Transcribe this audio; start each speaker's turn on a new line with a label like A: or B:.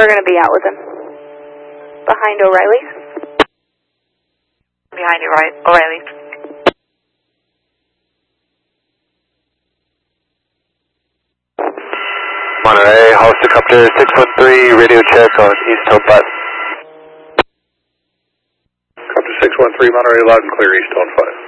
A: We're going to be out with him. Behind O'Reilly's.
B: Behind O'Reilly's.
C: Monterey, helicopter 613, radio check on East Tone 5.
D: Copter 613, Monterey, loud and clear, East Tone 5.